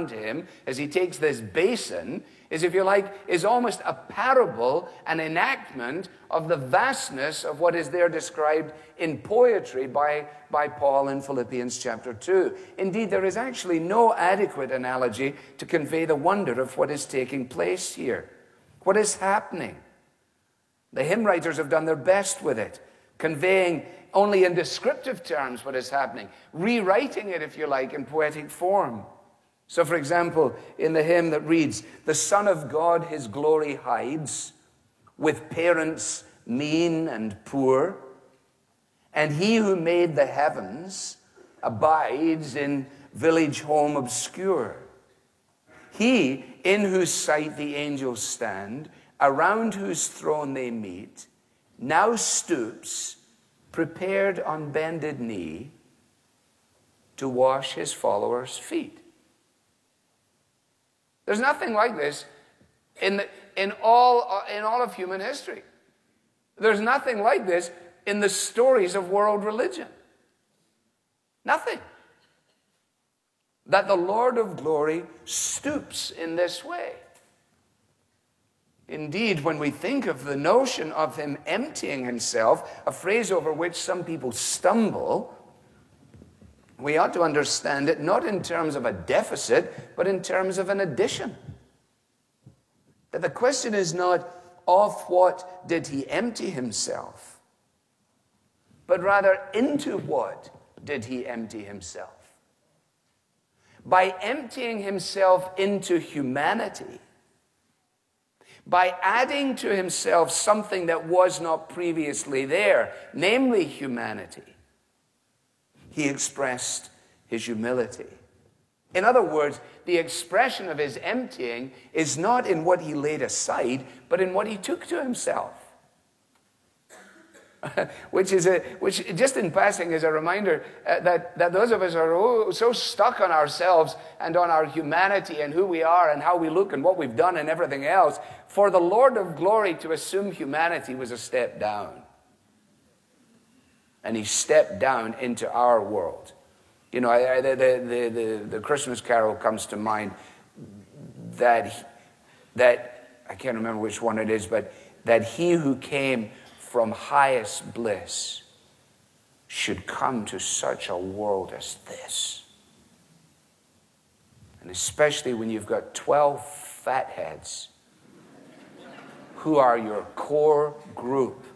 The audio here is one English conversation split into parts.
happened to him as he takes this basin is, if you like, is almost a parable, an enactment of the vastness of what is there described in poetry by Paul in Philippians chapter 2. Indeed, there is actually no adequate analogy to convey the wonder of what is taking place here. What is happening? The hymn writers have done their best with it, conveying only in descriptive terms what is happening, rewriting it, if you like, in poetic form. So, for example, in the hymn that reads, "The Son of God his glory hides, with parents mean and poor, and he who made the heavens abides in village home obscure. He in whose sight the angels stand, around whose throne they meet, now stoops, prepared on bended knee, to wash his followers' feet." There's nothing like this in all of human history. There's nothing like this in the stories of world religion. Nothing. That the Lord of glory stoops in this way. Indeed, when we think of the notion of him emptying himself, a phrase over which some people stumble, we ought to understand it not in terms of a deficit, but in terms of an addition. That the question is not, of what did he empty himself, but rather, into what did he empty himself? By emptying himself into humanity, by adding to himself something that was not previously there, namely humanity, he expressed his humility. In other words, the expression of his emptying is not in what he laid aside, but in what he took to himself. which just in passing is a reminder that those of us are so stuck on ourselves and on our humanity and who we are and how we look and what we've done and everything else. For the Lord of glory to assume humanity was a step down. And he stepped down into our world. You know, the Christmas carol comes to mind that I can't remember which one it is, but that he who came from highest bliss should come to such a world as this. And especially when you've got 12 fatheads who are your core group,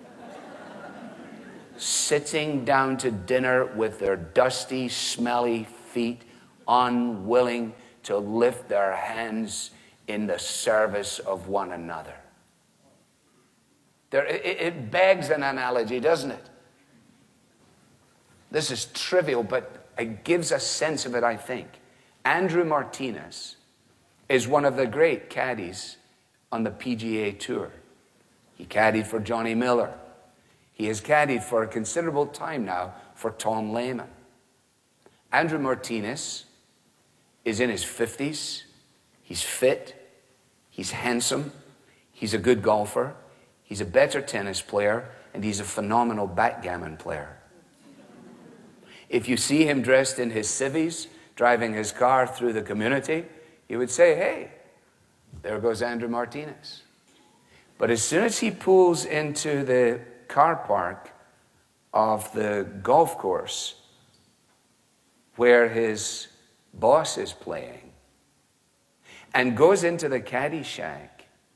sitting down to dinner with their dusty, smelly feet, unwilling to lift their hands in the service of one another. It begs an analogy, doesn't it? This is trivial, but it gives a sense of it, I think. Andrew Martinez is one of the great caddies on the PGA Tour. He caddied for Johnny Miller. He has caddied for a considerable time now for Tom Lehman. Andrew Martinez is in his 50s. He's fit. He's handsome. He's a good golfer. He's a better tennis player. And he's a phenomenal backgammon player. If you see him dressed in his civvies, driving his car through the community, you would say, hey, there goes Andrew Martinez. But as soon as he pulls into the car park of the golf course where his boss is playing and goes into the caddy shack,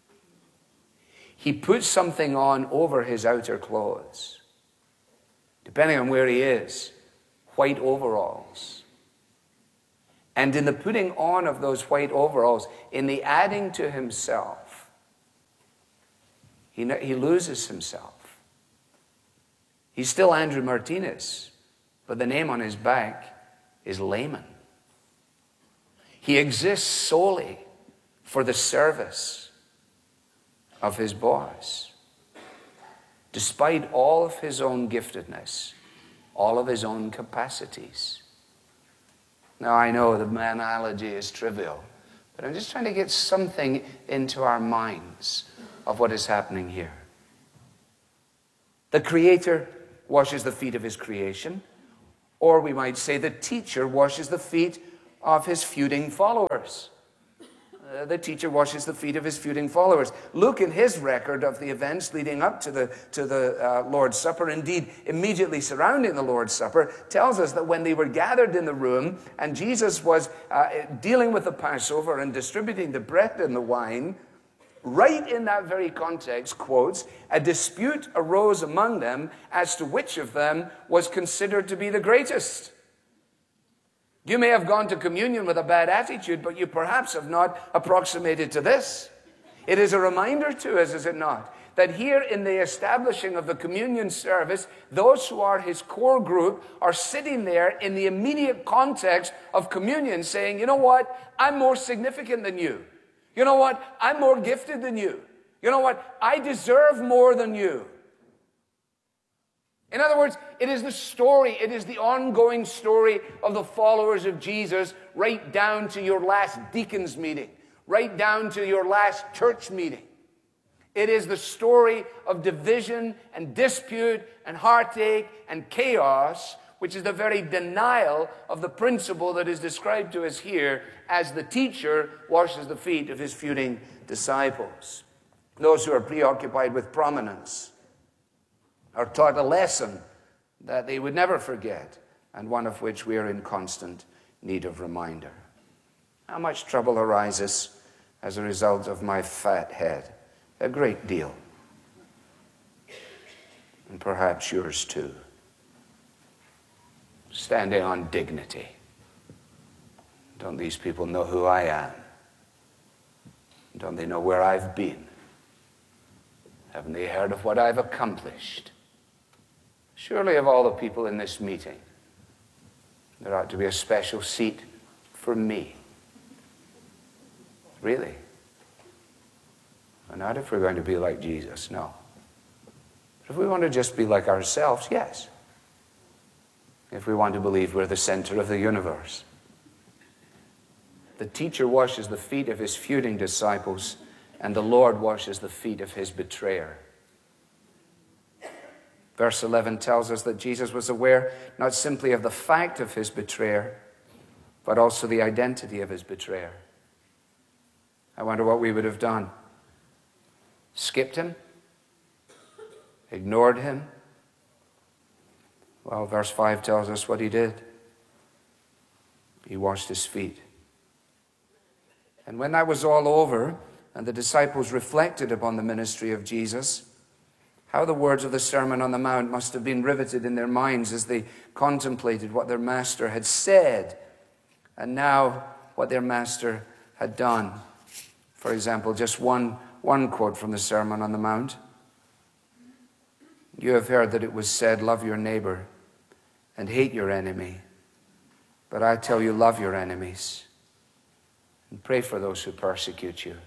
he puts something on over his outer clothes. Depending on where he is, white overalls. And in the putting on of those white overalls, in the adding to himself, he loses himself. He's still Andrew Martinez, but the name on his back is Lehman. He exists solely for the service of his boss, despite all of his own giftedness, all of his own capacities. Now, I know the analogy is trivial, but I'm just trying to get something into our minds of what is happening here. The Creator washes the feet of his creation, or we might say the teacher washes the feet of his feuding followers. The teacher washes the feet of his feuding followers. Luke, in his record of the events leading up to the Lord's Supper, indeed immediately surrounding the Lord's Supper, tells us that when they were gathered in the room and Jesus was dealing with the Passover and distributing the bread and the wine, right in that very context, quotes, a dispute arose among them as to which of them was considered to be the greatest. You may have gone to communion with a bad attitude, but you perhaps have not approximated to this. It is a reminder to us, is it not, that here in the establishing of the communion service, those who are his core group are sitting there in the immediate context of communion saying, you know what, I'm more significant than you. You know what, I'm more gifted than you. You know what, I deserve more than you. In other words, it is the story, it is the ongoing story of the followers of Jesus right down to your last deacon's meeting, right down to your last church meeting. It is the story of division and dispute and heartache and chaos, which is the very denial of the principle that is described to us here as the teacher washes the feet of his feuding disciples. Those who are preoccupied with prominence are taught a lesson that they would never forget, and one of which we are in constant need of reminder. How much trouble arises as a result of my fat head? A great deal. And perhaps yours too. Standing on dignity. Don't these people know who I am? Don't they know where I've been? Haven't they heard of what I've accomplished? Surely of all the people in this meeting, there ought to be a special seat for me. Really? And not if we're going to be like Jesus, no. But if we want to just be like ourselves, yes. If we want to believe we're the center of the universe. The teacher washes the feet of his feuding disciples, and the Lord washes the feet of his betrayer. Verse 11 tells us that Jesus was aware not simply of the fact of his betrayer, but also the identity of his betrayer. I wonder what we would have done. Skipped him? Ignored him? Well, verse 5 tells us what he did. He washed his feet. And when that was all over, and the disciples reflected upon the ministry of Jesus, how the words of the Sermon on the Mount must have been riveted in their minds as they contemplated what their master had said, and now what their master had done. For example, just one quote from the Sermon on the Mount. You have heard that it was said, love your neighbor and hate your enemy. But I tell you, love your enemies and pray for those who persecute you.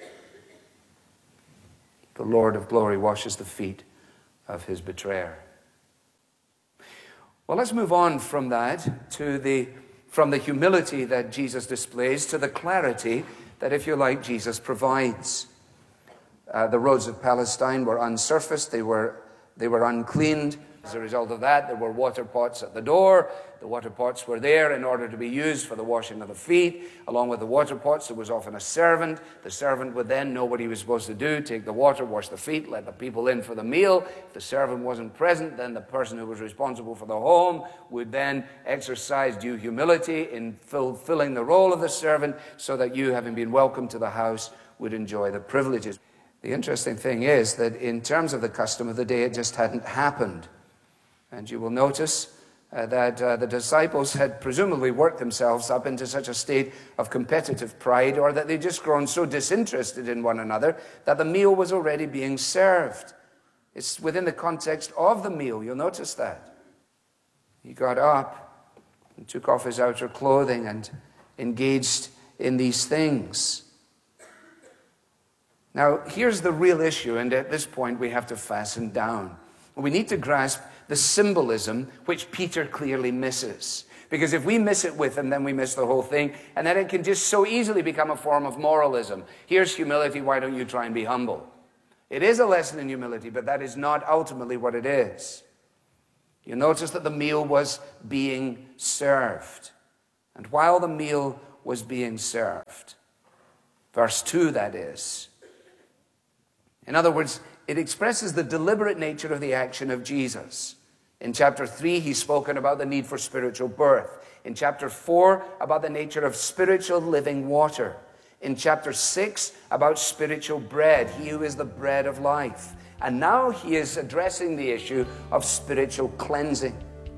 The Lord of glory washes the feet of his betrayer. Well, let's move on from that to from the humility that Jesus displays to the clarity that, if you like, Jesus provides. The roads of Palestine were unsurfaced, they were uncleaned. As a result of that, there were water pots at the door. The water pots were there in order to be used for the washing of the feet. Along with the water pots, there was often a servant. The servant would then know what he was supposed to do, take the water, wash the feet, let the people in for the meal. If the servant wasn't present, then the person who was responsible for the home would then exercise due humility in fulfilling the role of the servant, so that you, having been welcomed to the house, would enjoy the privileges. The interesting thing is that in terms of the custom of the day, it just hadn't happened. And you will notice that the disciples had presumably worked themselves up into such a state of competitive pride, or that they'd just grown so disinterested in one another that the meal was already being served. It's within the context of the meal. You'll notice that. He got up and took off his outer clothing and engaged in these things. Now, here's the real issue, and at this point we have to fasten down. We need to grasp the symbolism which Peter clearly misses. Because if we miss it with him, then we miss the whole thing, and then it can just so easily become a form of moralism. Here's humility, why don't you try and be humble? It is a lesson in humility, but that is not ultimately what it is. You notice that the meal was being served. and while the meal was being served. Verse 2, that is. In other words, it expresses the deliberate nature of the action of Jesus. In chapter 3, he's spoken about the need for spiritual birth. In chapter 4, about the nature of spiritual living water. In chapter 6, about spiritual bread, he who is the bread of life. And now he is addressing the issue of spiritual cleansing.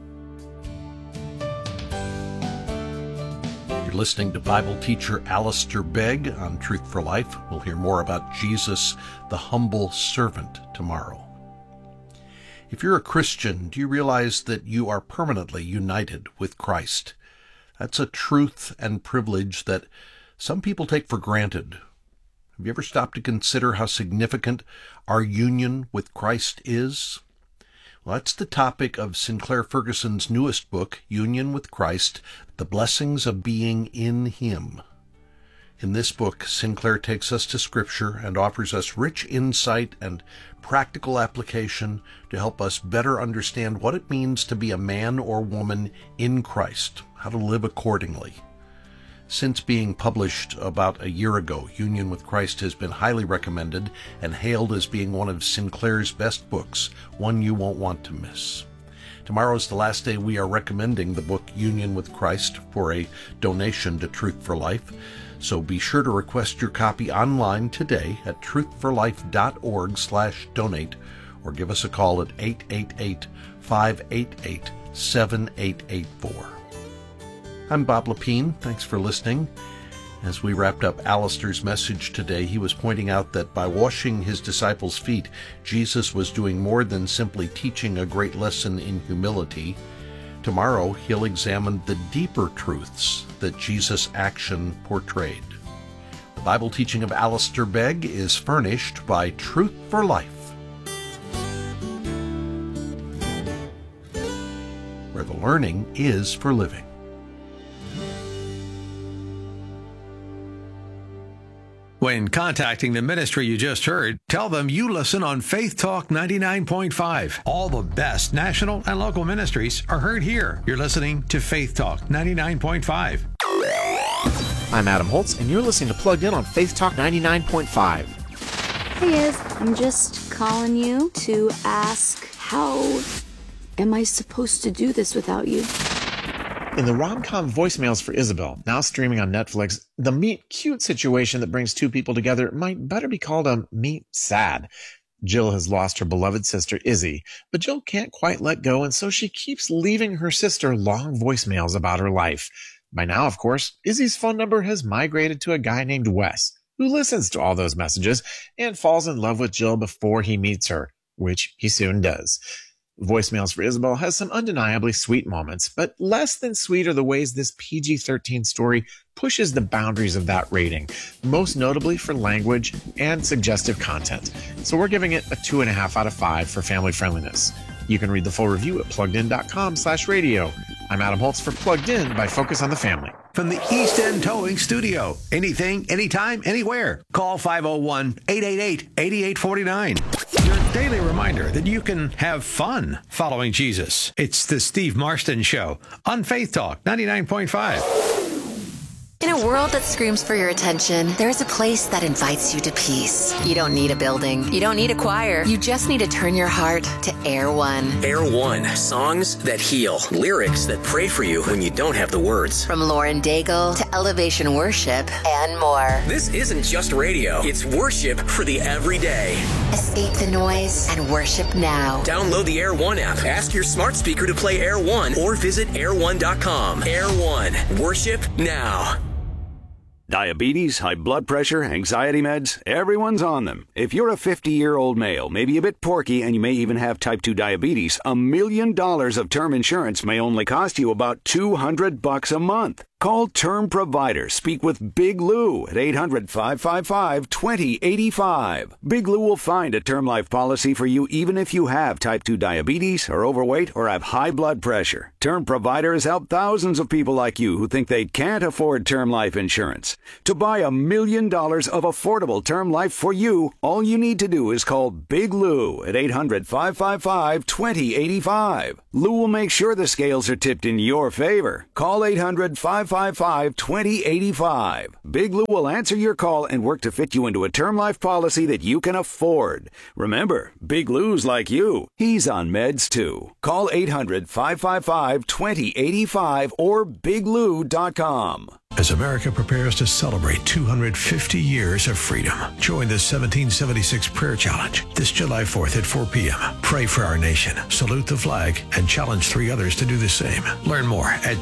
You're listening to Bible teacher Alistair Begg on Truth for Life. We'll hear more about Jesus, the humble servant, tomorrow. If you're a Christian, do you realize that you are permanently united with Christ? That's a truth and privilege that some people take for granted. Have you ever stopped to consider how significant our union with Christ is? Well, that's the topic of Sinclair Ferguson's newest book, Union with Christ, The Blessings of Being in Him. In this book, Sinclair takes us to Scripture and offers us rich insight and practical application to help us better understand what it means to be a man or woman in Christ, how to live accordingly. Since being published about a year ago, Union with Christ has been highly recommended and hailed as being one of Sinclair's best books, one you won't want to miss. Tomorrow is the last day we are recommending the book Union with Christ for a donation to Truth for Life. So be sure to request your copy online today at truthforlife.org/donate or give us a call at 888-588-7884. I'm Bob Lepine. Thanks for listening. As we wrapped up Alistair's message today, he was pointing out that by washing his disciples' feet, Jesus was doing more than simply teaching a great lesson in humility. Tomorrow, he'll examine the deeper truths that Jesus' action portrayed. The Bible teaching of Alistair Begg is furnished by Truth for Life, where the learning is for living. When contacting the ministry you just heard, tell them you listen on Faith Talk 99.5. All the best national and local ministries are heard here. You're listening to Faith Talk 99.5. I'm Adam Holtz, and you're listening to Plugged In on Faith Talk 99.5. Hey guys, I'm just calling you to ask, how am I supposed to do this without you? In the rom-com Voicemails for Isabel, now streaming on Netflix, the meet-cute situation that brings two people together might better be called a meet-sad. Jill has lost her beloved sister, Izzy, but Jill can't quite let go, and so she keeps leaving her sister long voicemails about her life. By now, of course, Izzy's phone number has migrated to a guy named Wes, who listens to all those messages and falls in love with Jill before he meets her, which he soon does. Voicemails for Isabel has some undeniably sweet moments, but less than sweet are the ways this PG-13 story pushes the boundaries of that rating, most notably for language and suggestive content. So we're giving it a 2.5 out of 5 for family friendliness. You can read the full review at pluggedin.com/radio. I'm Adam Holtz for Plugged In by Focus on the Family. From the East End Towing Studio. Anything, anytime, anywhere. Call 501-888-8849. Your daily reminder that you can have fun following Jesus. It's the Steve Marston Show on Faith Talk 99.5. In a world that screams for your attention, there's a place that invites you to peace. You don't need a building. You don't need a choir. You just need to turn your heart to Air One. Air One, songs that heal, lyrics that pray for you when you don't have the words. From Lauren Daigle to Elevation Worship and more. This isn't just radio. It's worship for the everyday. Escape the noise and worship now. Download the Air One app. Ask your smart speaker to play Air One or visit air1.com. Air One, worship now. Diabetes, high blood pressure, anxiety meds, everyone's on them. If you're a 50-year-old male, maybe a bit porky, and you may even have type 2 diabetes, $1 million of term insurance may only cost you about $200 a month. Call Term Provider. Speak with Big Lou at 800-555-2085. Big Lou will find a term life policy for you even if you have type 2 diabetes, are overweight, or have high blood pressure. Term Provider has helped thousands of people like you who think they can't afford term life insurance. To buy $1 million of affordable term life for you, all you need to do is call Big Lou at 800-555-2085. Lou will make sure the scales are tipped in your favor. Call 800-555-2085. 800-555-2085. Big Lou will answer your call and work to fit you into a term life policy that you can afford. Remember, Big Lou's like you. He's on meds too. Call 800-555-2085 or biglou.com. As America prepares to celebrate 250 years of freedom, join the 1776 Prayer Challenge this July 4th at 4 p.m. Pray for our nation, salute the flag, and challenge 3 others to do the same. Learn more at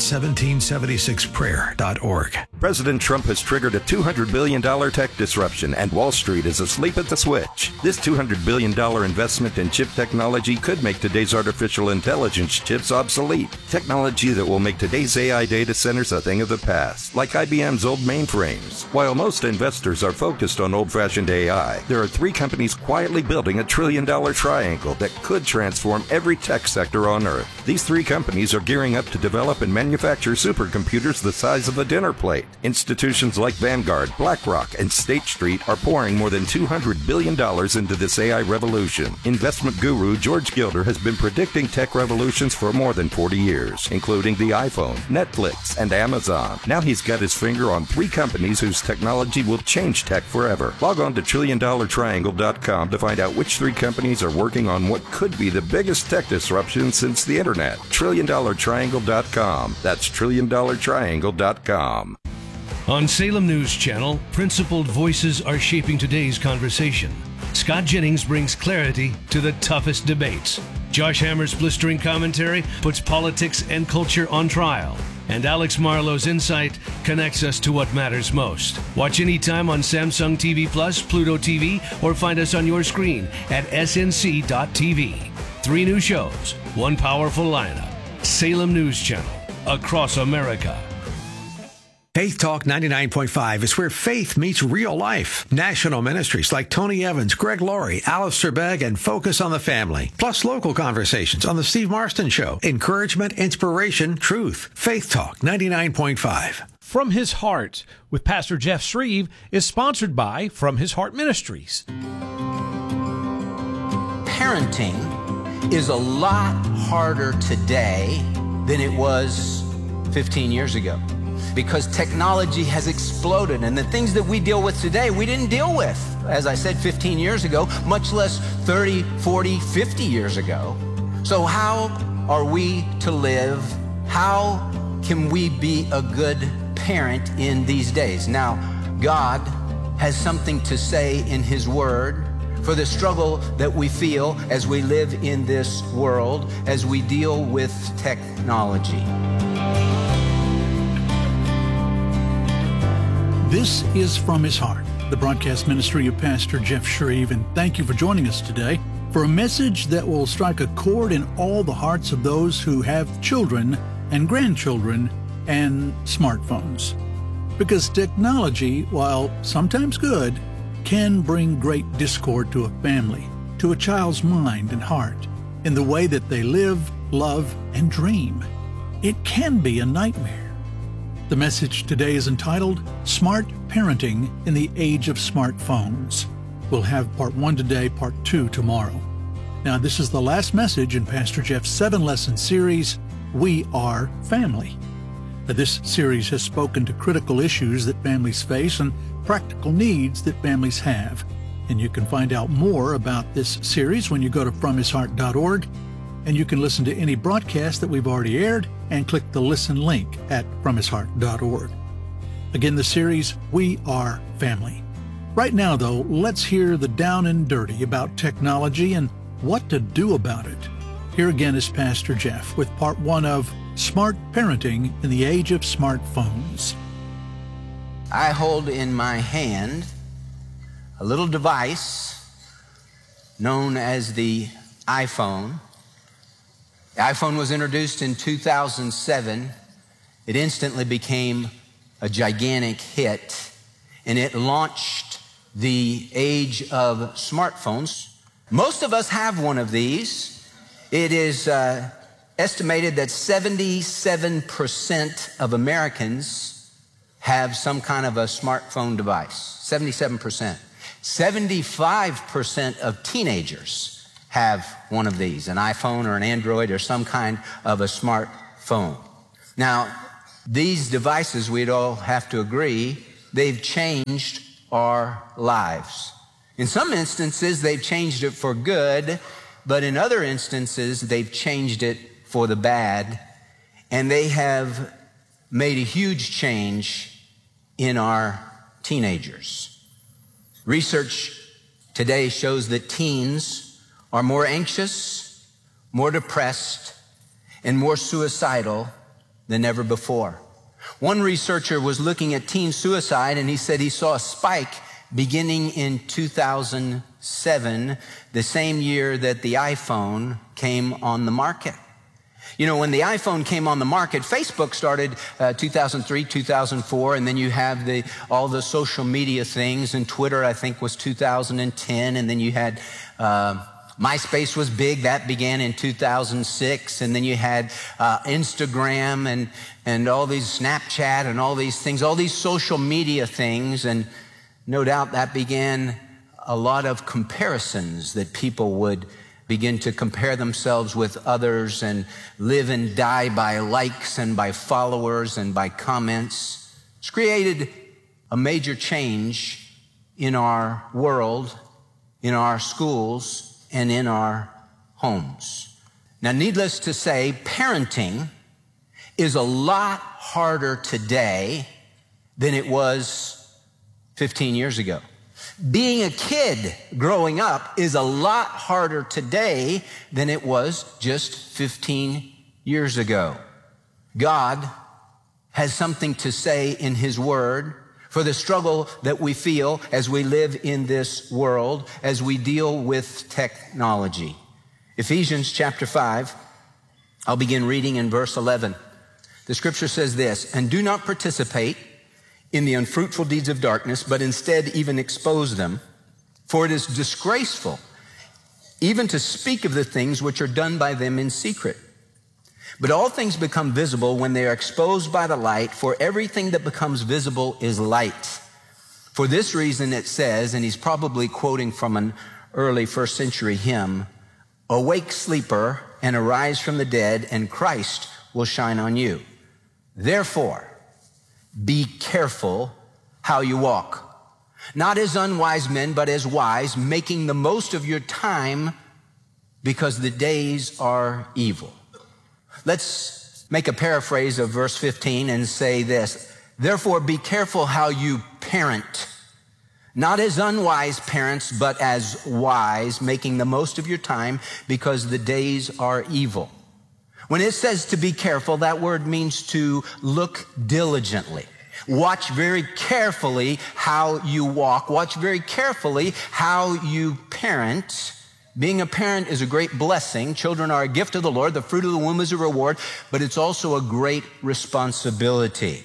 1776prayer.org. President Trump has triggered a $200 billion tech disruption, and Wall Street is asleep at the switch. This $200 billion investment in chip technology could make today's artificial intelligence chips obsolete. Technology that will make today's AI data centers a thing of the past, like IBM's old mainframes. While most investors are focused on old-fashioned AI, there are 3 companies quietly building a $1 trillion triangle that could transform every tech sector on Earth. These 3 companies are gearing up to develop and manufacture supercomputers the size of a dinner plate. Institutions like Vanguard, BlackRock, and State Street are pouring more than $200 billion into this AI revolution. Investment guru George Gilder has been predicting tech revolutions for more than 40 years, including the iPhone, Netflix, and Amazon. Now he's got his finger on 3 companies whose technology will change tech forever. Log on to TrillionDollarTriangle.com to find out which 3 companies are working on what could be the biggest tech disruption since the internet. TrillionDollarTriangle.com. That's TrillionDollarTriangle.com. On Salem News Channel, principled voices are shaping today's conversation. Scott Jennings brings clarity to the toughest debates. Josh Hammer's blistering commentary puts politics and culture on trial. And Alex Marlowe's insight connects us to what matters most. Watch anytime on Samsung TV Plus, Pluto TV, or find us on your screen at snc.tv. 3 new shows, 1 powerful lineup. Salem News Channel, across America. Faith Talk 99.5 is where faith meets real life. National ministries like Tony Evans, Greg Laurie, Alistair Begg, and Focus on the Family. Plus local conversations on The Steve Marston Show. Encouragement, inspiration, truth. Faith Talk 99.5. From His Heart with Pastor Jeff Shreve is sponsored by From His Heart Ministries. Parenting is a lot harder today than it was 15 years ago, because technology has exploded, and the things that we deal with today, we didn't deal with, as I said, 15 years ago, much less 30, 40, 50 years ago. So how are we to live? How can we be a good parent in these days? Now, God has something to say in His Word for the struggle that we feel as we live in this world, as we deal with technology. This is From His Heart, the broadcast ministry of Pastor Jeff Shreve, and thank you for joining us today for a message that will strike a chord in all the hearts of those who have children and grandchildren and smartphones. Because technology, while sometimes good, can bring great discord to a family, to a child's mind and heart, in the way that they live, love, and dream. It can be a nightmare. The message today is entitled, Smart Parenting in the Age of Smartphones. We'll have part 1 today, part 2 tomorrow. Now, this is the last message in Pastor Jeff's 7-lesson series, We Are Family. Now, this series has spoken to critical issues that families face and practical needs that families have. And you can find out more about this series when you go to FromHisHeart.org. And you can listen to any broadcast that we've already aired and click the listen link at FromHisHeart.org. Again, the series, We Are Family. Right now, though, let's hear the down and dirty about technology and what to do about it. Here again is Pastor Jeff with part 1 of Smart Parenting in the Age of Smartphones. I hold in my hand a little device known as the iPhone. The iPhone was introduced in 2007. It instantly became a gigantic hit, and it launched the age of smartphones. Most of us have one of these. It is estimated that 77% of Americans have some kind of a smartphone device. 77%. 75% of teenagers have one of these, an iPhone or an Android or some kind of a smartphone. Now, These devices, we'd all have to agree, they've changed our lives. In some instances, they've changed it for good, but in other instances, they've changed it for the bad, and they have made a huge change in our teenagers. Research today shows that teens are more anxious, more depressed, and more suicidal than ever before. One researcher was looking at teen suicide, and he said he saw a spike beginning in 2007, the same year that the iPhone came on the market. You know, when the iPhone came on the market, Facebook started 2003, 2004, and then you have all the social media things, and Twitter, I think, was 2010, and then you had MySpace was big. That began in 2006, and then you had Instagram and all these Snapchat and all these things, all these social media things, and no doubt that began a lot of comparisons, that people would begin to compare themselves with others and live and die by likes and by followers and by comments. It's created a major change in our world, in our schools, and in our homes. Now, needless to say, parenting is a lot harder today than it was 15 years ago. Being a kid growing up is a lot harder today than it was just 15 years ago. God has something to say in His Word for the struggle that we feel as we live in this world, as we deal with technology. Ephesians chapter 5, I'll begin reading in verse 11. The scripture says this, "And do not participate in the unfruitful deeds of darkness, but instead even expose them. For it is disgraceful even to speak of the things which are done by them in secret. But all things become visible when they are exposed by the light, for everything that becomes visible is light. For this reason it says," and he's probably quoting from an early first century hymn, "Awake, sleeper, and arise from the dead, and Christ will shine on you. Therefore, be careful how you walk, not as unwise men, but as wise, making the most of your time, because the days are evil." Let's make a paraphrase of verse 15 and say this, "Therefore, be careful how you parent, not as unwise parents, but as wise, making the most of your time, because the days are evil." When it says to be careful, that word means to look diligently. Watch very carefully how you walk. Watch very carefully how you parent. Being a parent is a great blessing. Children are a gift of the Lord. The fruit of the womb is a reward, but it's also a great responsibility.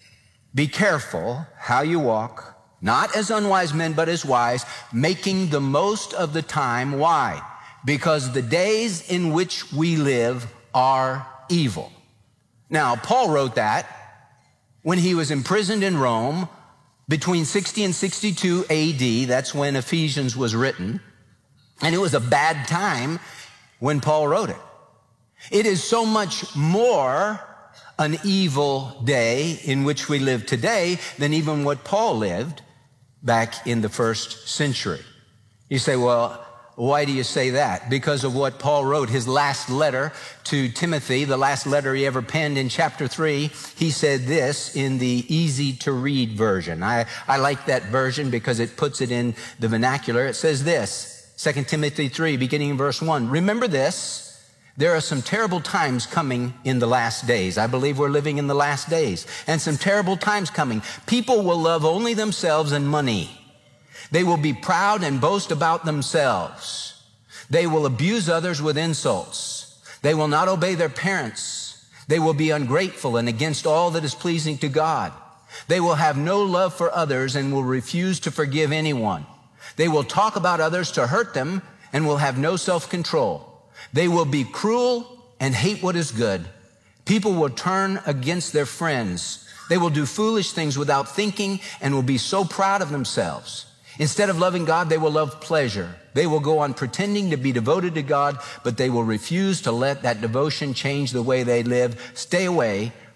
Be careful how you walk, not as unwise men, but as wise, making the most of the time. Why? Because the days in which we live are evil. Now, Paul wrote that when he was imprisoned in Rome between 60 and 62 AD. That's when Ephesians was written. And it was a bad time when Paul wrote it. It is so much more an evil day in which we live today than even what Paul lived back in the first century. You say, well, why do you say that? Because of what Paul wrote, his last letter to Timothy, the last letter he ever penned in chapter 3, he said this in the easy to read version. I like that version because it puts it in the vernacular. It says this, 2 Timothy 3, beginning in verse 1. "Remember this, there are some terrible times coming in the last days." I believe we're living in the last days. "And some terrible times coming. People will love only themselves and money. They will be proud and boast about themselves. They will abuse others with insults. They will not obey their parents. They will be ungrateful and against all that is pleasing to God. They will have no love for others and will refuse to forgive anyone. They will talk about others to hurt them and will have no self-control. They will be cruel and hate what is good. People will turn against their friends. They will do foolish things without thinking and will be so proud of themselves. Instead of loving God, they will love pleasure. They will go on pretending to be devoted to God, but they will refuse to let that devotion change the way they live. Stay away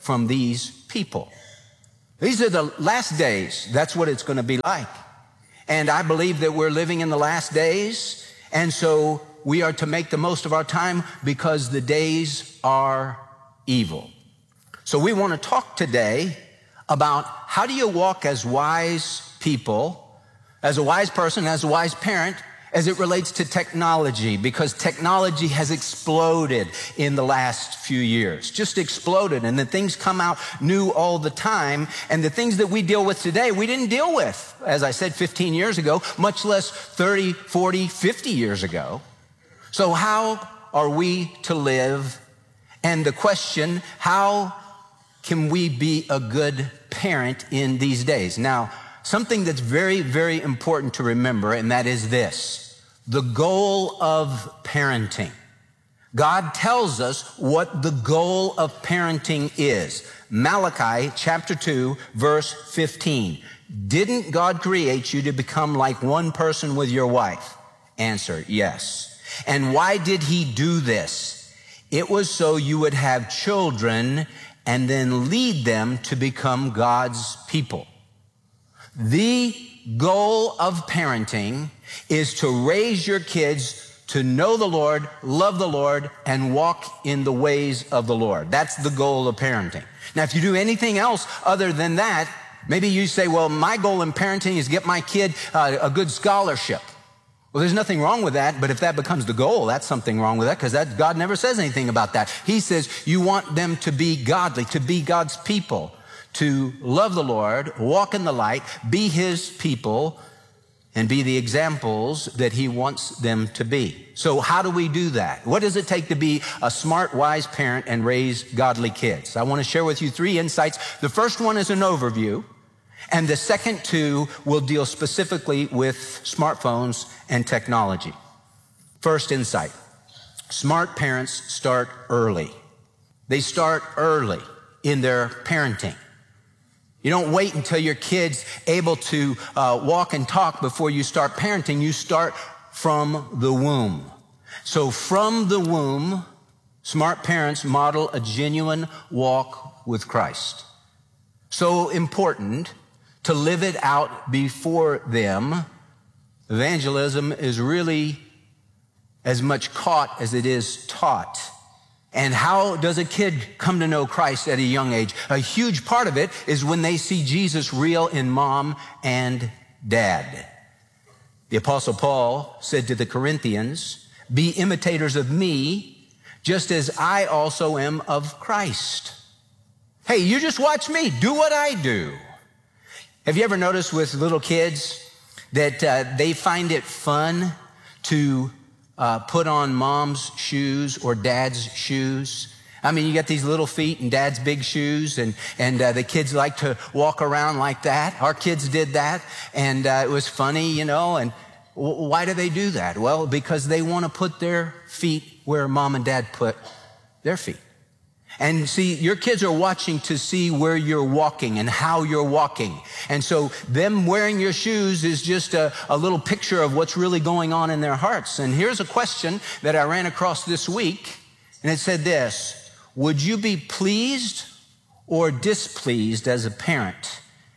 from these people. These are the last days. That's what it's going to be like. And I believe that we're living in the last days. And so we are to make the most of our time because the days are evil. So we want to talk today about how do you walk as wise people, as a wise person, as a wise parent, as it relates to technology, because technology has exploded in the last few years, just exploded, and the things come out new all the time, and the things that we deal with today, we didn't deal with, as I said, 15 years ago, much less 30, 40, 50 years ago. So how are we to live? And the question, how can we be a good parent in these days? Now, something that's very, very important to remember, and that is this: the goal of parenting. God tells us what the goal of parenting is. Malachi chapter 2, verse 15. Didn't God create you to become like one person with your wife? Answer, yes. And why did he do this? It was so you would have children and then lead them to become God's people. The goal of parenting is to raise your kids to know the Lord, love the Lord, and walk in the ways of the Lord. That's the goal of parenting. Now, if you do anything else other than that, maybe you say, well, my goal in parenting is get my kid a good scholarship. Well, there's nothing wrong with that, but if that becomes the goal, that's something wrong with that, because God never says anything about that. He says you want them to be godly, to be God's people, to love the Lord, walk in the light, be his people, and be the examples that he wants them to be. So how do we do that? What does it take to be a smart, wise parent and raise godly kids? I want to share with you 3 insights. The first one is an overview, and the second 2 will deal specifically with smartphones and technology. First insight: smart parents start early. They start early in their parenting. You don't wait until your kid's able to walk and talk before you start parenting. You start from the womb. So from the womb, smart parents model a genuine walk with Christ. So important to live it out before them. Evangelism is really as much caught as it is taught. And how does a kid come to know Christ at a young age? A huge part of it is when they see Jesus real in mom and dad. The Apostle Paul said to the Corinthians, "Be imitators of me, just as I also am of Christ." Hey, you just watch me. Do what I do. Have you ever noticed with little kids that they find it fun to put on mom's shoes or dad's shoes? I mean, you got these little feet and dad's big shoes, and the kids like to walk around like that. Our kids did that, and it was funny, you know. And why do they do that? Well, because they want to put their feet where mom and dad put their feet. And see, your kids are watching to see where you're walking and how you're walking. And so them wearing your shoes is just a little picture of what's really going on in their hearts. And here's a question that I ran across this week, and it said this: would you be pleased or displeased as a parent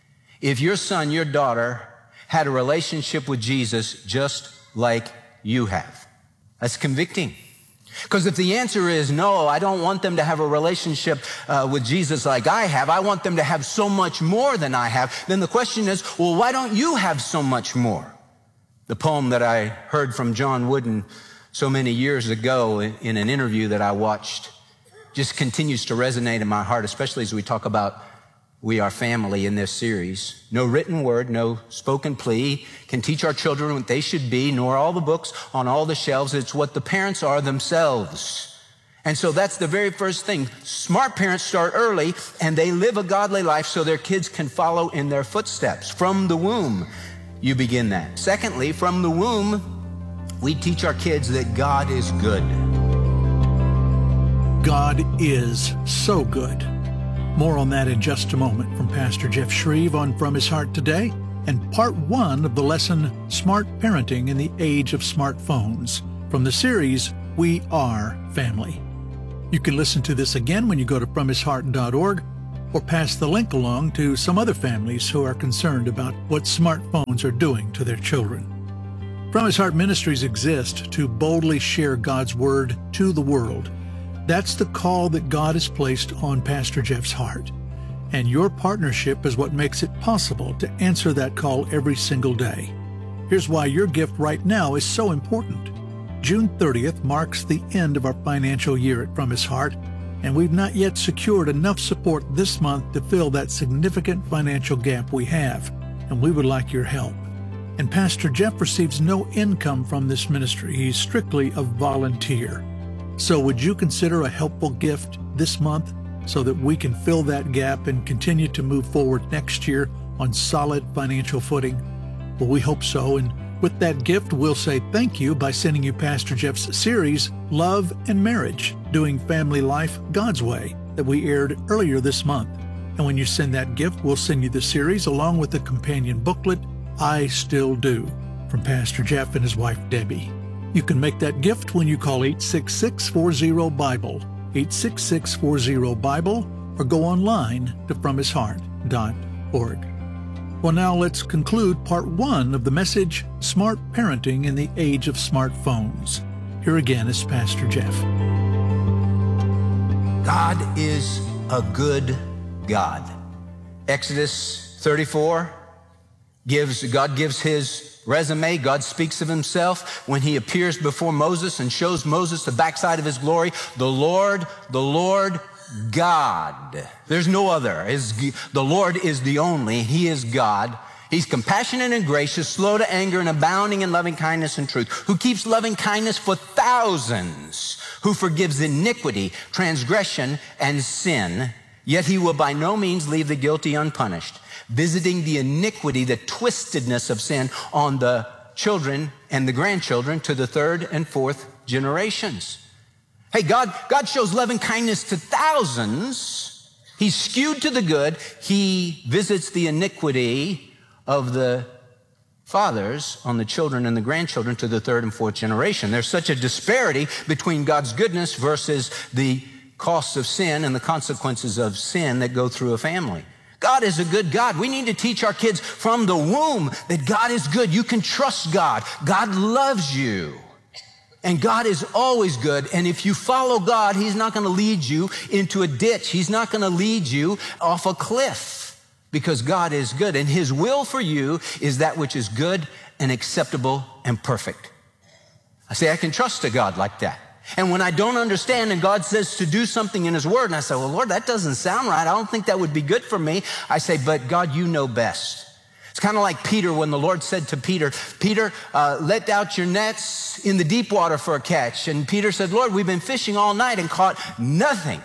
if your son, your daughter had a relationship with Jesus just like you have? That's convicting. Because if the answer is no, I don't want them to have a relationship with Jesus like I have, I want them to have so much more than I have, then the question is, well, why don't you have so much more? The poem that I heard from John Wooden so many years ago in an interview that I watched just continues to resonate in my heart, especially as we talk about We Are Family in this series. No written word, no spoken plea can teach our children what they should be, nor all the books on all the shelves. It's what the parents are themselves. And so that's the very first thing. Smart parents start early, and they live a godly life so their kids can follow in their footsteps. From the womb, you begin that. Secondly, from the womb, we teach our kids that God is good. God is so good. More on that in just a moment from Pastor Jeff Shreve on From His Heart Today, and part 1 of the lesson, Smart Parenting in the Age of Smartphones, from the series, We Are Family. You can listen to this again when you go to FromHisHeart.org or pass the link along to some other families who are concerned about what smartphones are doing to their children. From His Heart Ministries exist to boldly share God's Word to the world. That's the call that God has placed on Pastor Jeff's heart. And your partnership is what makes it possible to answer that call every single day. Here's why your gift right now is so important. June 30th marks the end of our financial year at From His Heart, and we've not yet secured enough support this month to fill that significant financial gap we have, and we would like your help. And Pastor Jeff receives no income from this ministry. He's strictly a volunteer. So would you consider a helpful gift this month so that we can fill that gap and continue to move forward next year on solid financial footing? Well, we hope so. And with that gift, we'll say thank you by sending you Pastor Jeff's series, Love and Marriage, Doing Family Life God's Way, that we aired earlier this month. And when you send that gift, we'll send you the series along with the companion booklet, I Still Do, from Pastor Jeff and his wife, Debbie. You can make that gift when you call 866-40-BIBLE, 866-40-BIBLE, or go online to FromHisHeart.org. Well, now let's conclude part 1 of the message, Smart Parenting in the Age of Smartphones. Here again is Pastor Jeff. God is a good God. Exodus 34 God gives his resume. God speaks of himself when he appears before Moses and shows Moses the backside of his glory. The Lord God. There's no other. The Lord is the only. He is God. He's compassionate and gracious, slow to anger and abounding in loving kindness and truth, who keeps loving kindness for thousands, who forgives iniquity, transgression, and sin. Yet he will by no means leave the guilty unpunished, visiting the iniquity, the twistedness of sin on the children and the grandchildren to the third and fourth generations. Hey, God shows loving kindness to thousands. He's skewed to the good. He visits the iniquity of the fathers on the children and the grandchildren to the third and fourth generation. There's such a disparity between God's goodness versus the costs of sin and the consequences of sin that go through a family. God is a good God. We need to teach our kids from the womb that God is good. You can trust God. God loves you. And God is always good. And if you follow God, he's not going to lead you into a ditch. He's not going to lead you off a cliff, because God is good. And his will for you is that which is good and acceptable and perfect. I say, I can trust a God like that. And when I don't understand and God says to do something in his word, and I say, well, Lord, that doesn't sound right. I don't think that would be good for me. I say, but God, you know best. It's kind of like Peter when the Lord said to Peter, let out your nets in the deep water for a catch. And Peter said, Lord, we've been fishing all night and caught nothing.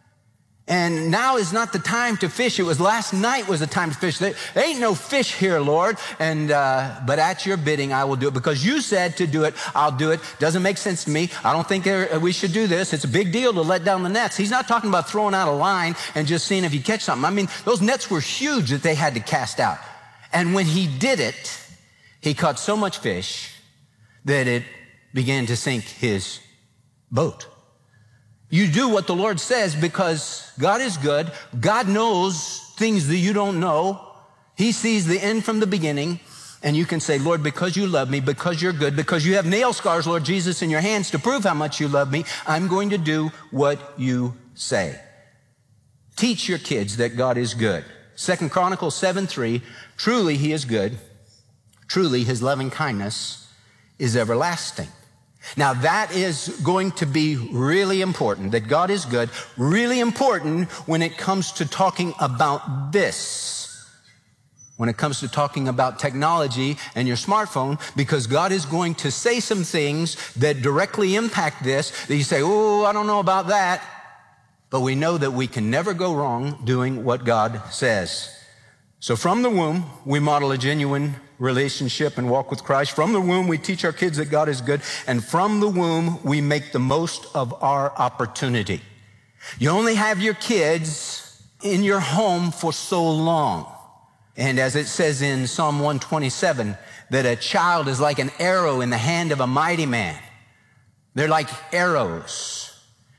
And now is not the time to fish. It was last night was the time to fish. There ain't no fish here, Lord. And but at your bidding, I will do it. Because you said to do it, I'll do it. Doesn't make sense to me. I don't think we should do this. It's a big deal to let down the nets. He's not talking about throwing out a line and just seeing if you catch something. I mean, those nets were huge that they had to cast out. And when he did it, he caught so much fish that it began to sink his boat. You do what the Lord says because God is good. God knows things that you don't know. He sees the end from the beginning. And you can say, Lord, because you love me, because you're good, because you have nail scars, Lord Jesus, in your hands to prove how much you love me, I'm going to do what you say. Teach your kids that God is good. 2 Chronicles 7:3, truly he is good. Truly his loving kindness is everlasting. Now that is going to be really important, that God is good, really important when it comes to talking about this. When it comes to talking about technology and your smartphone, because God is going to say some things that directly impact this, that you say, oh, I don't know about that. But we know that we can never go wrong doing what God says. So from the womb, we model a genuine relationship and walk with Christ. From the womb, we teach our kids that God is good. And from the womb, we make the most of our opportunity. You only have your kids in your home for so long. And as it says in Psalm 127, that a child is like an arrow in the hand of a mighty man. They're like arrows.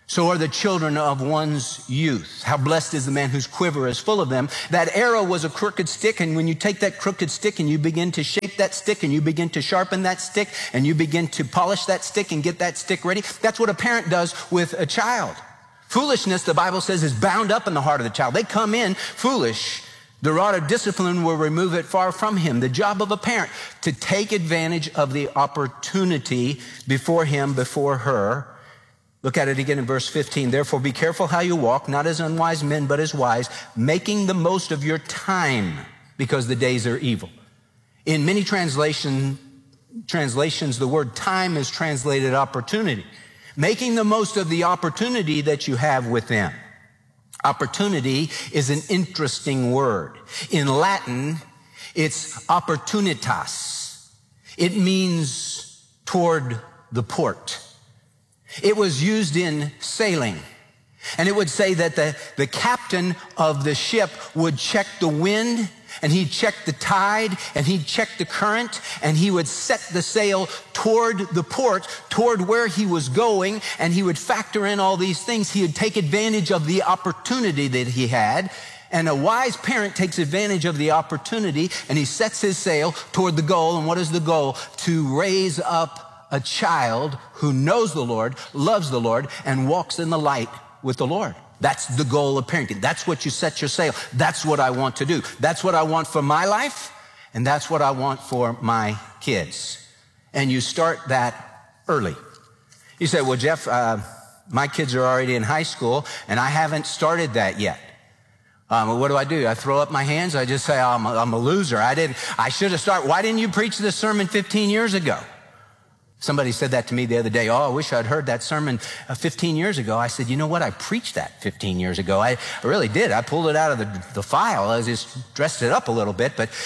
so are the children of one's youth. How blessed is the man whose quiver is full of them. That arrow was a crooked stick, and when you take that crooked stick and you begin to shape that stick and you begin to sharpen that stick and you begin to polish that stick and get that stick ready, that's what a parent does with a child. Foolishness, the Bible says, is bound up in the heart of the child. They come in foolish. The rod of discipline will remove it far from him. The job of a parent, to take advantage of the opportunity before him, before her. Look at it again in verse 15. Therefore, be careful how you walk, not as unwise men, but as wise, making the most of your time, because the days are evil. In many translations, the word time is translated opportunity. Making the most of the opportunity that you have with them. Opportunity is an interesting word. In Latin, it's opportunitas. It means toward the port. It was used in sailing. And it would say that the captain of the ship would check the wind, and he'd check the tide, and he'd check the current, and he would set the sail toward the port, toward where he was going, and he would factor in all these things. He would take advantage of the opportunity that he had, and a wise parent takes advantage of the opportunity, and he sets his sail toward the goal. And what is the goal? To raise up a child who knows the Lord, loves the Lord, and walks in the light with the Lord. That's the goal of parenting. That's what you set your sail. That's what I want to do. That's what I want for my life, and that's what I want for my kids. And you start that early. You say, well, Jeff, my kids are already in high school, and I haven't started that yet. What do? I throw up my hands? I just say, I'm a loser. I should have started. Why didn't you preach this sermon 15 years ago? Somebody said that to me the other day. Oh, I wish I'd heard that sermon 15 years ago. I said, you know what? I preached that 15 years ago. I really did. I pulled it out of the file. I just dressed it up a little bit. But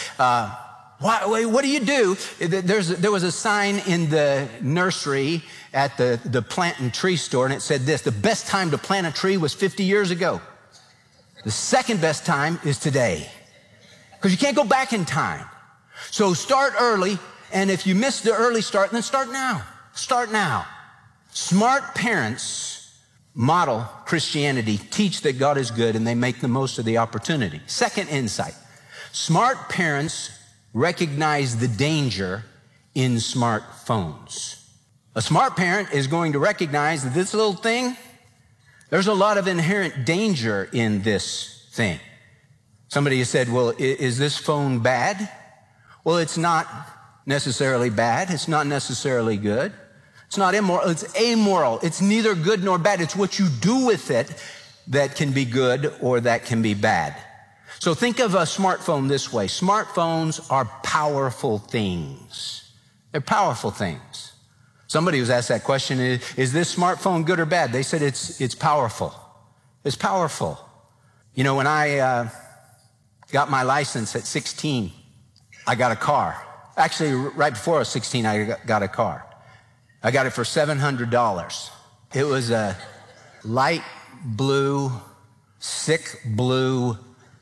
what do you do? There was a sign in the nursery at the plant and tree store, and it said this: the best time to plant a tree was 50 years ago. The second best time is today, because you can't go back in time. So start early. And if you missed the early start, then start now. Start now. Smart parents model Christianity, teach that God is good, and they make the most of the opportunity. Second insight. Smart parents recognize the danger in smartphones. A smart parent is going to recognize that this little thing, there's a lot of inherent danger in this thing. Somebody has said, well, is this phone bad? Well, it's not necessarily bad. It's not necessarily good. It's not immoral. It's amoral. It's neither good nor bad. It's what you do with it that can be good or that can be bad. So think of a smartphone this way. Smartphones are powerful things. They're powerful things. Somebody was asked that question, is this smartphone good or bad? They said it's powerful. It's powerful. You know, when I got my license at 16, I got a car. Actually, right before I was 16, I got a car. I got it for $700. It was a light blue, sick blue,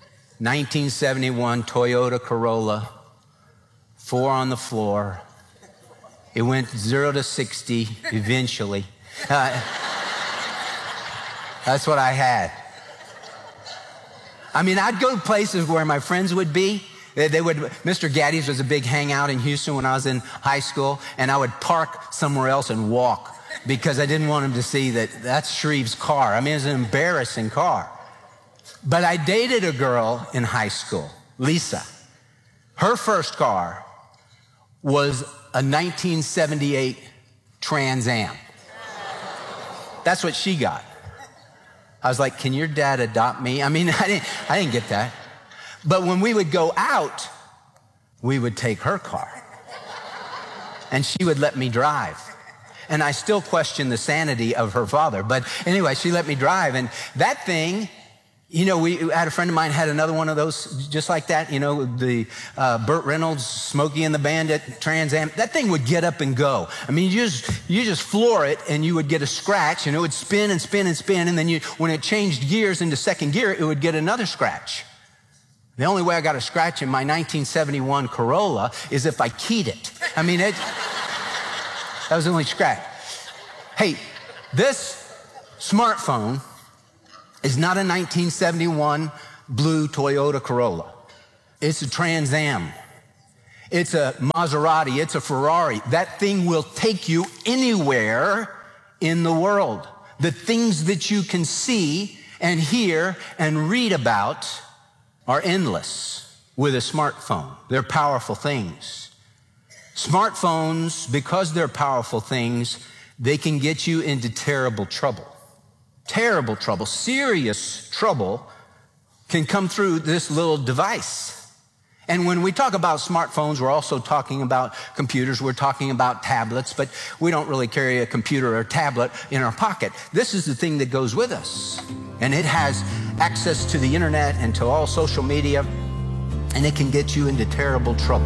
1971 Toyota Corolla, 4 on the floor. It went 0 to 60 eventually. That's what I had. I mean, I'd go to places where my friends would be. Mr. Gaddy's was a big hangout in Houston when I was in high school, and I would park somewhere else and walk because I didn't want him to see that that's Shreve's car. I mean, it was an embarrassing car. But I dated a girl in high school, Lisa. Her first car was a 1978 Trans Am. That's what she got. I was like, can your dad adopt me? I mean, I didn't get that. But when we would go out, we would take her car. And she would let me drive. And I still question the sanity of her father. But anyway, she let me drive. And that thing, you know, we had a friend of mine had another one of those just like that. You know, the Burt Reynolds, Smokey and the Bandit, Trans Am. That thing would get up and go. I mean, you just floor it and you would get a scratch, and it would spin and spin and spin. And then when it changed gears into second gear, it would get another scratch. The only way I got a scratch in my 1971 Corolla is if I keyed it. I mean, that was the only scratch. Hey, this smartphone is not a 1971 blue Toyota Corolla. It's a Trans Am. It's a Maserati. It's a Ferrari. That thing will take you anywhere in the world. The things that you can see and hear and read about are endless with a smartphone. They're powerful things. Smartphones, because they're powerful things, they can get you into terrible trouble. Terrible trouble, serious trouble can come through this little device. And when we talk about smartphones, we're also talking about computers, we're talking about tablets, but we don't really carry a computer or a tablet in our pocket. This is the thing that goes with us. And it has access to the internet and to all social media, and it can get you into terrible trouble.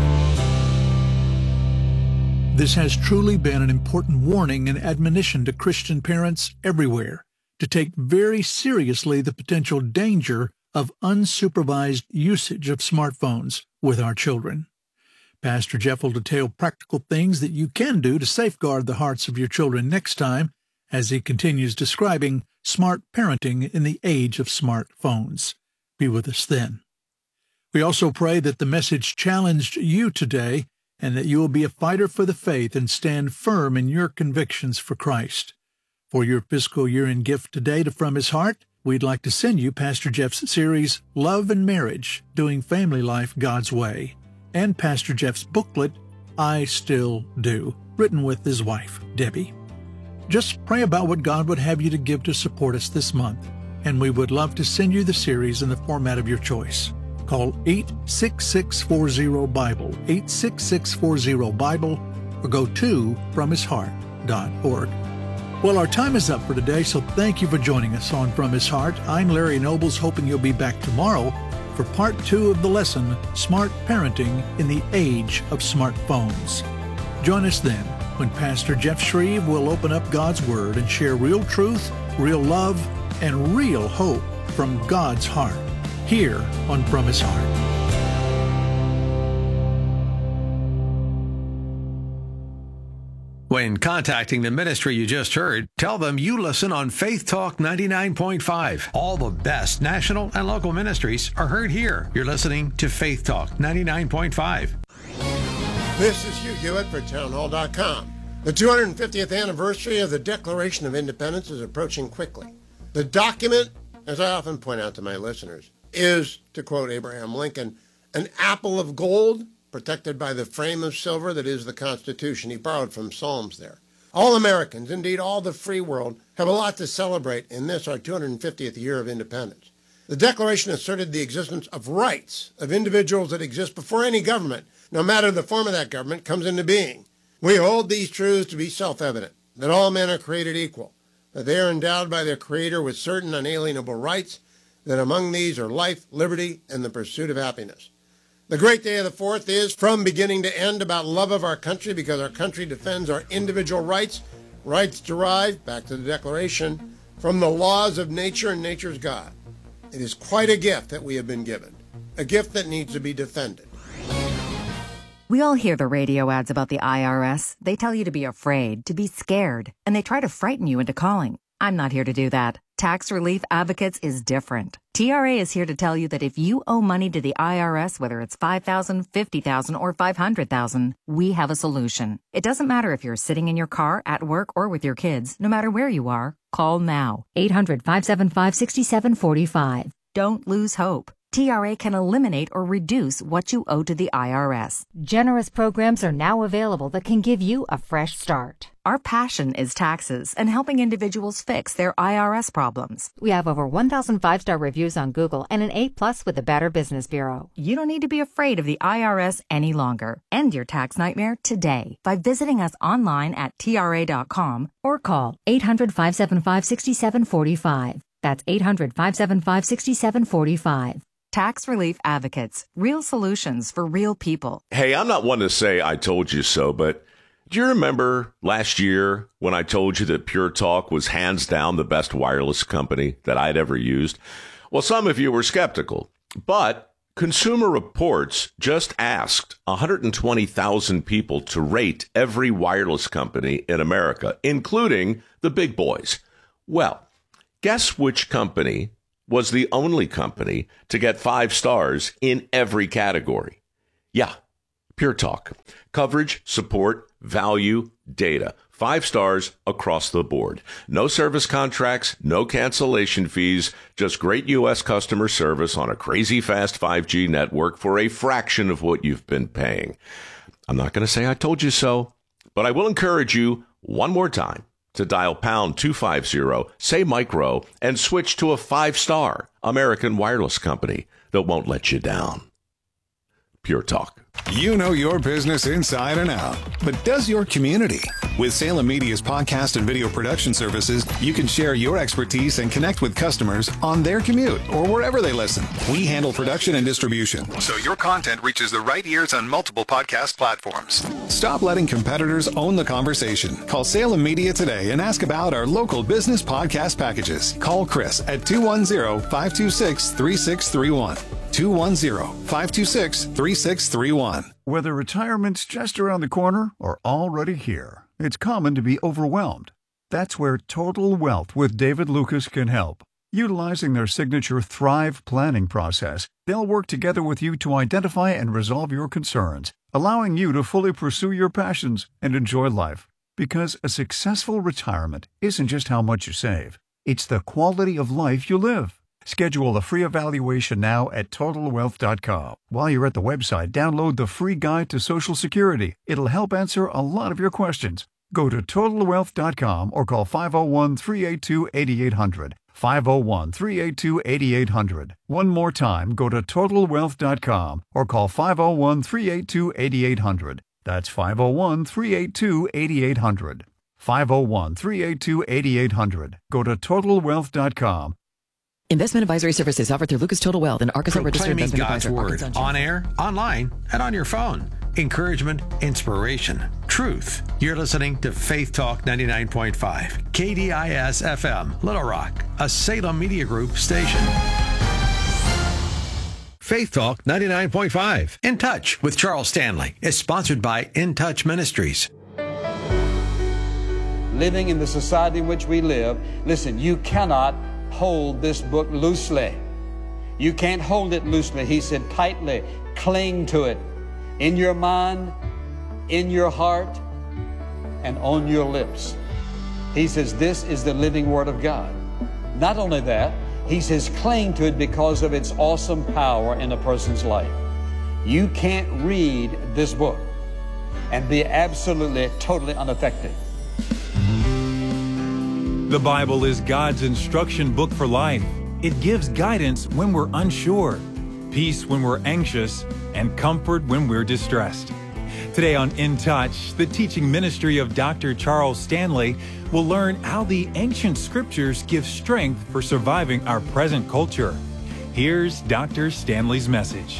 This has truly been an important warning and admonition to Christian parents everywhere to take very seriously the potential danger of unsupervised usage of smartphones with our children. Pastor Jeff will detail practical things that you can do to safeguard the hearts of your children next time as he continues describing smart parenting in the age of smartphones. Be with us then. We also pray that the message challenged you today and that you will be a fighter for the faith and stand firm in your convictions for Christ. For your fiscal year-end gift today to From His Heart, we'd like to send you Pastor Jeff's series, Love and Marriage, Doing Family Life God's Way, and Pastor Jeff's booklet, I Still Do, written with his wife, Debbie. Just pray about what God would have you to give to support us this month, and we would love to send you the series in the format of your choice. Call 86640-BIBLE, 86640-BIBLE, or go to FromHisHeart.org. Well, our time is up for today, so thank you for joining us on From His Heart. I'm Larry Nobles, hoping you'll be back tomorrow for part 2 of the lesson, Smart Parenting in the Age of Smartphones. Join us then when Pastor Jeff Shreve will open up God's Word and share real truth, real love, and real hope from God's heart, here on From His Heart. When contacting the ministry you just heard, tell them you listen on Faith Talk 99.5. All the best national and local ministries are heard here. You're listening to Faith Talk 99.5. This is Hugh Hewitt for Townhall.com. The 250th anniversary of the Declaration of Independence is approaching quickly. The document, as I often point out to my listeners, is, to quote Abraham Lincoln, an apple of gold protected by the frame of silver that is the Constitution. He borrowed from Psalms there. All Americans, indeed all the free world, have a lot to celebrate in this, our 250th year of independence. The Declaration asserted the existence of rights of individuals that exist before any government, no matter the form of that government, comes into being. We hold these truths to be self-evident, that all men are created equal, that they are endowed by their Creator with certain unalienable rights, that among these are life, liberty, and the pursuit of happiness. The great day of the 4th is, from beginning to end, about love of our country because our country defends our individual rights, rights derived, back to the Declaration, from the laws of nature and nature's God. It is quite a gift that we have been given, a gift that needs to be defended. We all hear the radio ads about the IRS. They tell you to be afraid, to be scared, and they try to frighten you into calling. I'm not here to do that. Tax Relief Advocates is different. TRA is here to tell you that if you owe money to the IRS, whether it's $5,000, $50,000, or $500,000, we have a solution. It doesn't matter if you're sitting in your car, at work, or with your kids. No matter where you are, call now. 800-575-6745. Don't lose hope. TRA can eliminate or reduce what you owe to the IRS. Generous programs are now available that can give you a fresh start. Our passion is taxes and helping individuals fix their IRS problems. We have over 1,000 5-star reviews on Google and an A+ with the Better Business Bureau. You don't need to be afraid of the IRS any longer. End your tax nightmare today by visiting us online at TRA.com or call 800-575-6745. That's 800-575-6745. Tax Relief Advocates. Real solutions for real people. Hey, I'm not one to say I told you so, but do you remember last year when I told you that Pure Talk was hands down the best wireless company that I'd ever used? Well, some of you were skeptical, but Consumer Reports just asked 120,000 people to rate every wireless company in America, including the big boys. Well, guess which company was the only company to get 5 stars in every category? Yeah, Pure Talk. Coverage, support, value, data. 5 stars across the board. No service contracts, no cancellation fees, just great U.S. customer service on a crazy fast 5G network for a fraction of what you've been paying. I'm not going to say I told you so, but I will encourage you one more time to dial pound 250, say micro, and switch to a 5-star American wireless company that won't let you down. Pure Talk. You know your business inside and out, but does your community? With Salem Media's podcast and video production services, you can share your expertise and connect with customers on their commute or wherever they listen. We handle production and distribution, so your content reaches the right ears on multiple podcast platforms. Stop letting competitors own the conversation. Call Salem Media today and ask about our local business podcast packages. Call Chris at 210-526-3631. 210-526-3631. Whether retirement's just around the corner or already here, it's common to be overwhelmed. That's where Total Wealth with David Lucas can help. Utilizing their signature Thrive planning process, they'll work together with you to identify and resolve your concerns, allowing you to fully pursue your passions and enjoy life. Because a successful retirement isn't just how much you save, it's the quality of life you live. Schedule a free evaluation now at TotalWealth.com. While you're at the website, download the free guide to Social Security. It'll help answer a lot of your questions. Go to TotalWealth.com or call 501-382-8800. 501-382-8800. One more time, go to TotalWealth.com or call 501-382-8800. That's 501-382-8800. 501-382-8800. Go to TotalWealth.com. Investment advisory services offered through Lucas Total Wealth, an Arkansas registered Proclaiming investment God's advisor. word on air, online, and on your phone. Encouragement, inspiration, truth. You're listening to Faith Talk 99.5, KDIS FM, Little Rock, a Salem Media Group station. Faith Talk 99.5, In Touch with Charles Stanley, is sponsored by In Touch Ministries. Living in the society in which we live, listen, you cannot hold this book loosely. You can't hold it loosely. He said tightly, cling to it in your mind, in your heart, and on your lips. He says this is the living Word of God. Not only that, he says cling to it because of its awesome power in a person's life. You can't read this book and be absolutely, totally unaffected. The Bible is God's instruction book for life. It gives guidance when we're unsure, peace when we're anxious, and comfort when we're distressed. Today on In Touch, the teaching ministry of Dr. Charles Stanley will learn how the ancient scriptures give strength for surviving our present culture. Here's Dr. Stanley's message.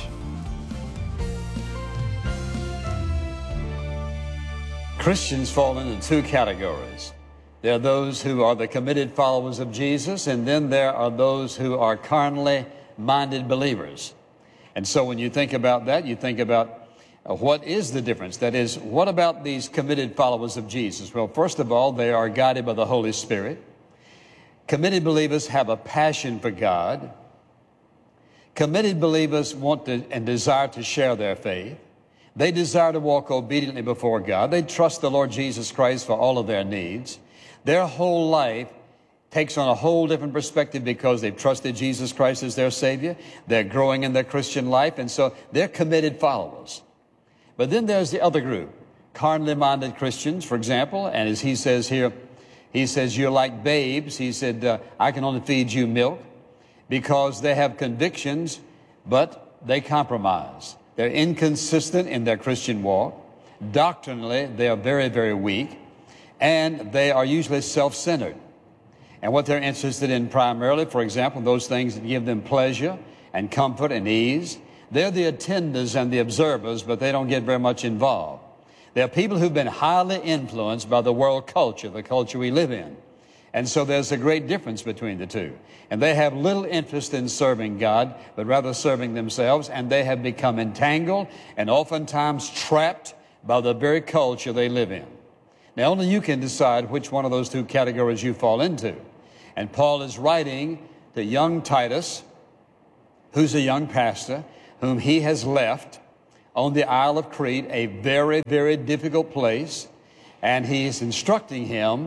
Christians fall into 2 categories. There are those who are the committed followers of Jesus, and then there are those who are carnally minded believers. And so when you think about that, you think about what is the difference? That is, what about these committed followers of Jesus? Well, first of all, they are guided by the Holy Spirit. Committed believers have a passion for God. Committed believers want to and desire to share their faith. They desire to walk obediently before God. They trust the Lord Jesus Christ for all of their needs. Their whole life takes on a whole different perspective because they've trusted Jesus Christ as their Savior. They're growing in their Christian life, and so they're committed followers. But then there's the other group, carnally minded Christians, for example, and as he says here, he says, you're like babes. He said, I can only feed you milk, because they have convictions, but they compromise. They're inconsistent in their Christian walk. Doctrinally, they are very, very weak. And they are usually self-centered. And what they're interested in primarily, for example, those things that give them pleasure and comfort and ease. They're the attenders and the observers, but they don't get very much involved. They're people who've been highly influenced by the world culture, the culture we live in. And so there's a great difference between the two. And they have little interest in serving God, but rather serving themselves. And they have become entangled and oftentimes trapped by the very culture they live in. Now, only you can decide which one of those 2 categories you fall into. And Paul is writing to young Titus, who's a young pastor, whom he has left on the Isle of Crete, a very, very difficult place. And he's instructing him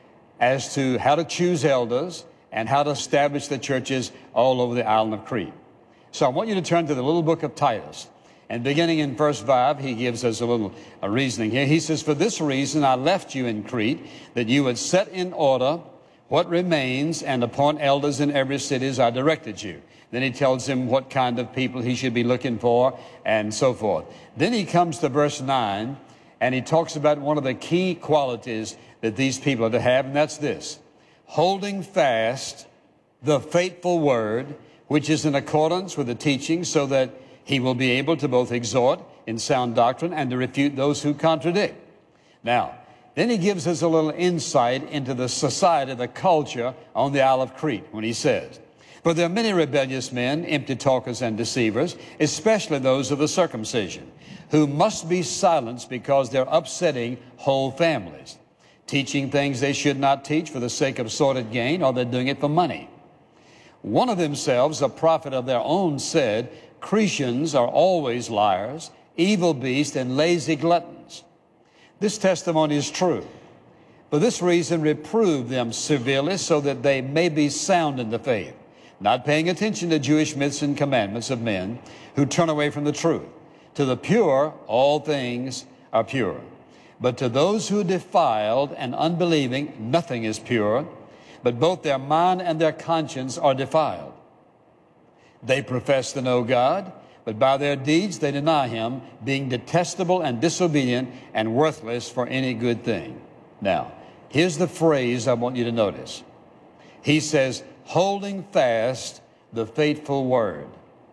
as to how to choose elders and how to establish the churches all over the island of Crete. So I want you to turn to the little book of Titus. And beginning in verse 5, he gives us a reasoning here. He says, "For this reason I left you in Crete, that you would set in order what remains and appoint elders in every city as I directed you." Then he tells him what kind of people he should be looking for and so forth. Then he comes to verse 9, and he talks about one of the key qualities that these people are to have, and that's this: holding fast the faithful word, which is in accordance with the teaching, so that he will be able to both exhort in sound doctrine and to refute those who contradict. Now, then he gives us a little insight into the society, the culture on the Isle of Crete when he says, "For there are many rebellious men, empty talkers and deceivers, especially those of the circumcision, who must be silenced because they're upsetting whole families, teaching things they should not teach for the sake of sordid gain, or they're doing it for money. One of themselves, a prophet of their own, said, 'Cretians are always liars, evil beasts, and lazy gluttons.' This testimony is true. For this reason, reprove them severely, so that they may be sound in the faith, not paying attention to Jewish myths and commandments of men who turn away from the truth. To the pure, all things are pure. But to those who are defiled and unbelieving, nothing is pure, but both their mind and their conscience are defiled. They profess to know God, but by their deeds they deny him, being detestable and disobedient and worthless for any good thing." Now, here's the phrase I want you to notice. He says, holding fast the faithful word.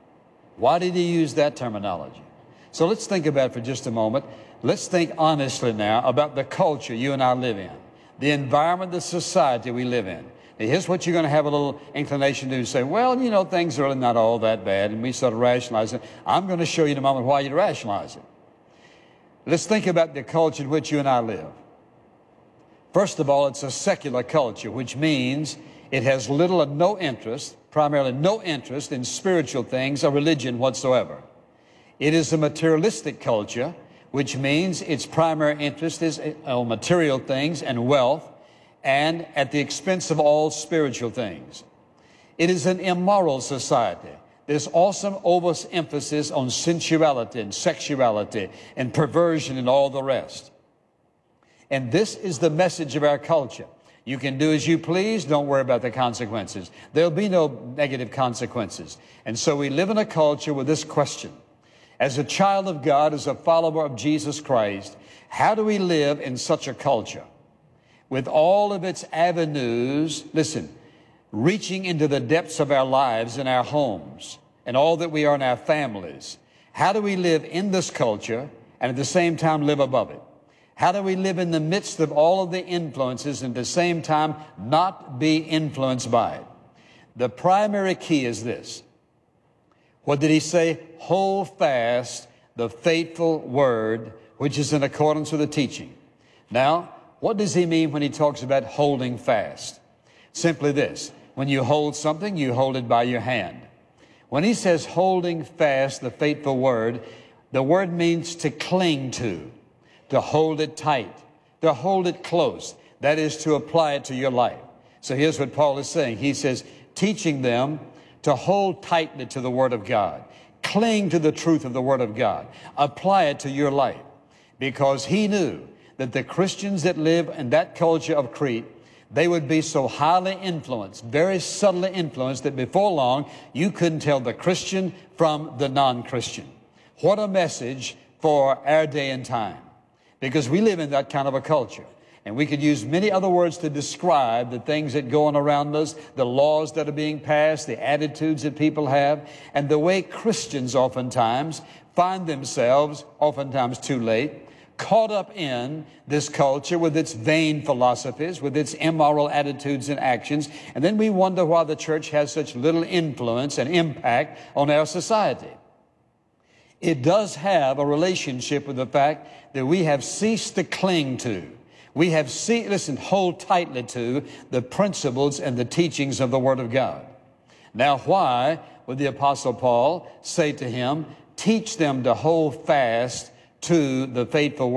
Why did he use that terminology? So let's think about it for just a moment. Let's think honestly now about the culture you and I live in, the environment, the society we live in. Now, here's what you're going to have a little inclination to do. Say, well, you know, things are really not all that bad, and we sort of rationalize it. I'm going to show you in a moment why you rationalize it. Let's think about the culture in which you and I live. First of all, it's a secular culture, which means it has little or no interest, primarily no interest in spiritual things or religion whatsoever. It is a materialistic culture, which means its primary interest is on material things and wealth, and at the expense of all spiritual things. It is an immoral society. There's awesome overemphasis on sensuality and sexuality and perversion and all the rest. And this is the message of our culture. You can do as you please. Don't worry about the consequences. There'll be no negative consequences. And so we live in a culture with this question. As a child of God, as a follower of Jesus Christ, how do we live in such a culture? With all of its avenues, listen, reaching into the depths of our lives and our homes and all that we are in our families. How do we live in this culture and at the same time live above it? How do we live in the midst of all of the influences and at the same time not be influenced by it? The primary key is this. What did he say? Hold fast the faithful word, which is in accordance with the teaching. Now, what does he mean when he talks about holding fast? Simply this. When you hold something, you hold it by your hand. When he says holding fast the faithful word, the word means to cling to hold it tight, to hold it close. That is to apply it to your life. So here's what Paul is saying. He says, teaching them to hold tightly to the Word of God. Cling to the truth of the Word of God. Apply it to your life. Because he knew that the Christians that live in that culture of Crete, they would be so highly influenced, very subtly influenced, that before long, you couldn't tell the Christian from the non-Christian. What a message for our day and time. Because we live in that kind of a culture. And we could use many other words to describe the things that go on around us, the laws that are being passed, the attitudes that people have, and the way Christians oftentimes find themselves, oftentimes too late, caught up in this culture with its vain philosophies, with its immoral attitudes and actions. And then we wonder why the church has such little influence and impact on our society. It does have a relationship with the fact that we have ceased to cling to. We have seen, listen, hold tightly to the principles and the teachings of the Word of God. Now, why would the Apostle Paul say to him, teach them to hold fast to the faithful word?